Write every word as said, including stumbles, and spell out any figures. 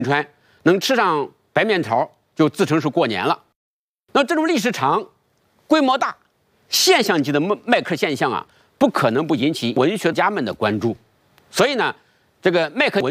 川能吃上白面条，就自称是过年了。那这种历史长、规模大、现象级的麦克现象啊，不可能不引起文学家们的关注。所以呢，这个麦克文。